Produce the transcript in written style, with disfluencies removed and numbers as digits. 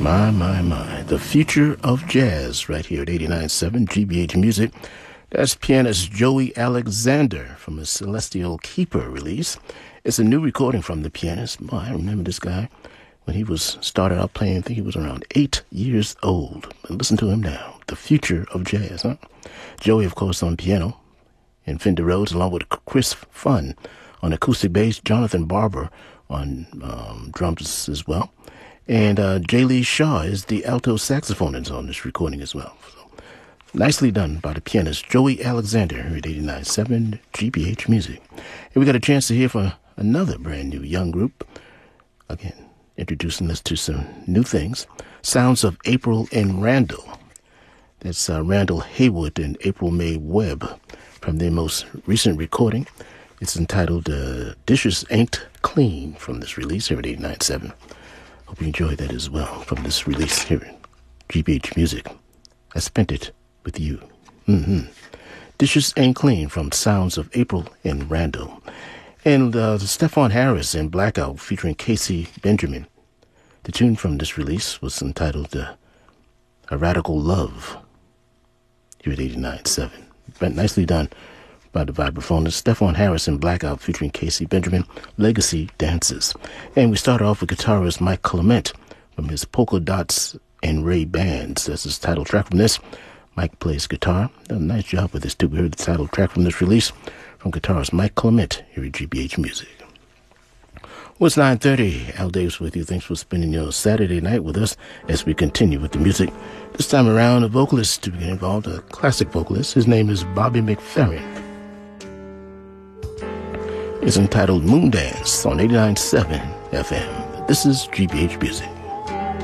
My. The future of jazz right here at 89.7 GBH Music. That's pianist Joey Alexander from his Celestial Keeper release. It's a new recording from the pianist. Boy, I remember this guy when he was started out playing. I think he was around 8 years old. But listen to him now. The future of jazz, huh? Joey, of course, on piano and Fender Rhodes, along with Chris Funn on acoustic bass, Jonathan Barber on drums as well. And J. Lee Shaw is the alto saxophonist on this recording as well. So, nicely done by the pianist Joey Alexander here at 89.7 GBH Music. And we got a chance to hear from another brand new young group. Again, introducing us to some new things. Sounds of April and Randall. That's Randall Haywood and April May Webb from their most recent recording. It's entitled Dishes Ain't Clean from this release here at 89.7. Hope you enjoyed that as well from this release here at GBH Music. I spent it with you. Dishes Ain't Clean from Sounds of April and Randall. And Stephon Harris and Blackout featuring Casey Benjamin. The tune from this release was entitled A Radical Love here at 89.7. Nicely done by the vibraphonist Stephon Harris and Blackout featuring Casey Benjamin, Legacy Dances. And we start off with guitarist Mike Clement from his Polka Dots and Ray Bands. That's his title track from this. Mike plays guitar. Done a nice job with this too. We heard the title track from this release from guitarist Mike Clement here at GBH Music. Well, it's 9:30. Al Davis with you. Thanks for spending your Saturday night with us as we continue with the music. This time around, a vocalist to get involved, a classic vocalist. His name is Bobby McFerrin. It's entitled Moondance on 89.7 FM. This is GBH Music.